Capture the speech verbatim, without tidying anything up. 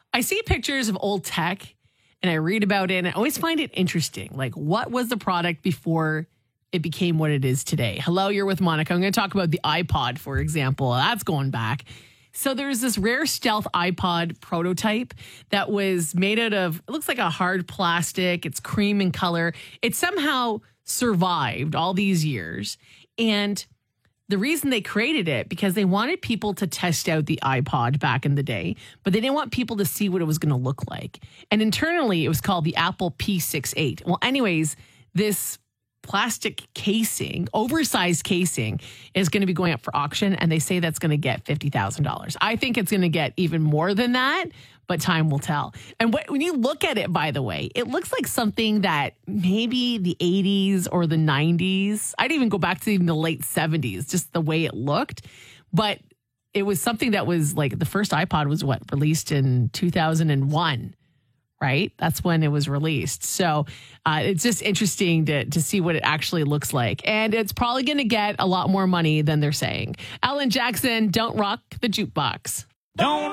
I see pictures of old tech and I read about it and I always find it interesting. Like, what was the product before it became what it is today? Hello, you're with Monica. I'm going to talk about the iPod, for example. That's going back. So there's this rare stealth iPod prototype that was made out of, it looks like a hard plastic. It's cream in color. It somehow survived all these years. And the reason they created it, because they wanted people to test out the iPod back in the day, but they didn't want people to see what it was going to look like. And internally, it was called the Apple P sixty-eight. Well, anyways, this plastic casing, oversized casing, is going to be going up for auction, and they say that's going to get fifty thousand dollars. I think it's going to get even more than that, but time will tell. And what, when you look at it, by the way, it looks like something that maybe the eighties or the nineties, I'd even go back to even the late seventies, just the way it looked. But it was something that was like, the first iPod was what, released in two thousand one. Right? That's when it was released. So uh, it's just interesting to, to see what it actually looks like. And it's probably going to get a lot more money than they're saying. Alan Jackson, Don't Rock the Jukebox. Don't